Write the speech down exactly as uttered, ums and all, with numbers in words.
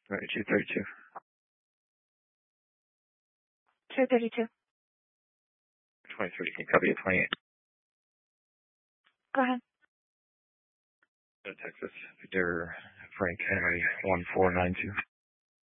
Thirty-two, thirty-two. two thirty-two. twenty-three, can you copy at twenty-eight? Go ahead. Texas, Victor Frank Henry, one four nine two.